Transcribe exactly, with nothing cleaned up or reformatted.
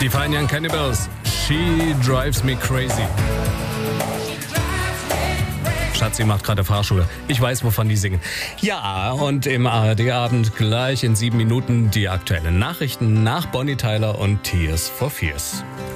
Die Fine Young Cannibals. She drives me crazy. Schatzi macht gerade Fahrschule. Ich weiß, wovon die singen. Ja, und im A R D-Abend gleich in sieben Minuten die aktuellen Nachrichten nach Bonnie Tyler und Tears for Fears.